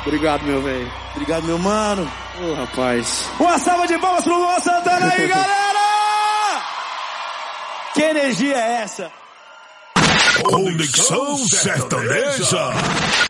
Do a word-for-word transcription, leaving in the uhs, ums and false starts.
Obrigado, meu velho. Obrigado, meu mano. Ô, oh, rapaz. Uma salva de palmas pro Luan Santana aí, galera! Que energia é essa? Conexão Sertaneja.